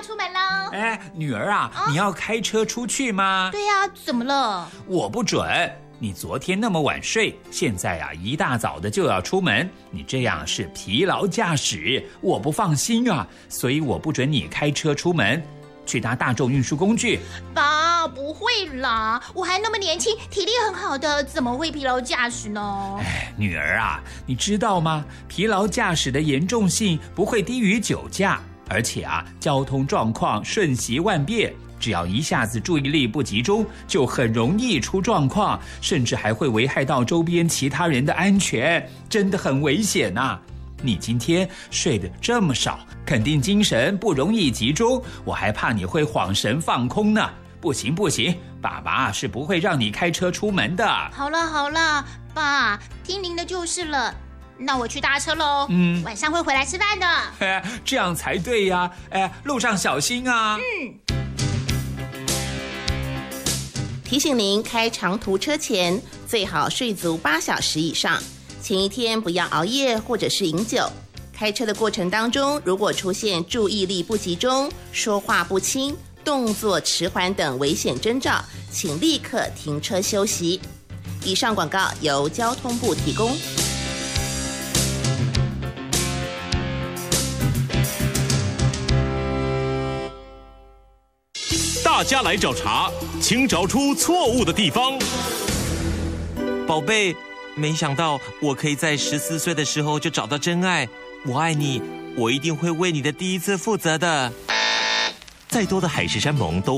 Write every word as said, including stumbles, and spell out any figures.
出门喽。 哎，女儿啊，啊你要开车出去吗？ 对呀、啊，怎么了？ 我不准。你昨天那么晚睡，现在啊一大早的就要出门，你这样是疲劳驾驶，我不放心啊，所以我不准你开车出门，去搭大众运输工具。 爸，不会啦，我还那么年轻，体力很好的，怎么会疲劳驾驶呢？ 哎，女儿啊，你知道吗？疲劳驾驶的严重性不会低于酒驾，而且啊，交通状况瞬息万变。只要一下子注意力不集中，就很容易出状况，甚至还会危害到周边其他人的安全，真的很危险啊！你今天睡得这么少，肯定精神不容易集中，我还怕你会恍神放空呢。不行不行，爸爸是不会让你开车出门的。 好了好了，爸，听您的就是了。那我去搭车喽，嗯，晚上会回来吃饭的。 哎，这样才对呀！哎，路上小心啊。 嗯。 提醒您，开长途车前最好睡足八小时以上，前一天不要熬夜或者是饮酒。开车的过程当中，如果出现注意力不集中、说话不清、动作迟缓等危险征兆，请立刻停车休息。以上广告由交通部提供。 大家来找茬，请找出错误的地方。 宝贝，没想到我可以在十四岁的时候就找到真爱，我爱你，我一定会为你的第一次负责的。 再多的海誓山盟都